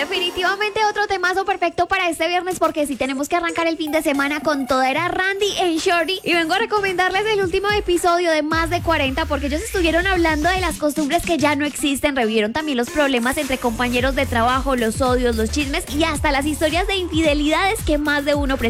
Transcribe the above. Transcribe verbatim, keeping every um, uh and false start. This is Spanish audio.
definitivamente otro temazo perfecto para este viernes, porque si tenemos que arrancar el fin de semana con toda. Era Randy en Shorty y vengo a recomendarles el último episodio de Más de cuarenta, porque ellos estuvieron hablando de las costumbres que ya no existen, revivieron también los problemas entre compañeros de trabajo, los odios, los chismes y hasta las historias de infidelidades que más de uno presenta.